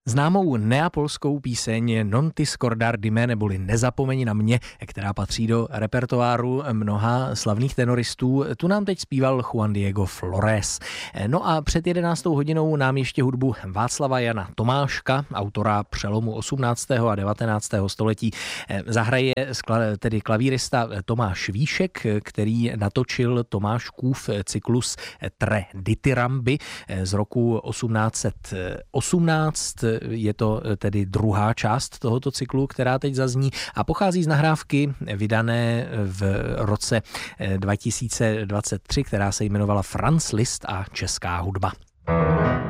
Známou neapolskou píseň Non ti scordar di me, neboli Nezapomeň na mě, která patří do repertoáru mnoha slavných tenoristů, tu nám teď zpíval Juan Diego Flores. No a před 11. hodinou nám ještě hudbu Václava Jana Tomáška, autora přelomu 18. a 19. století, zahraje tedy klavírista Tomáš Víšek, který natočil Tomáškův cyklus Tre dithyramby z roku 1818. Je to tedy druhá část tohoto cyklu, která teď zazní a pochází z nahrávky vydané v roce 2023, která se jmenovala Franz Liszt a česká hudba.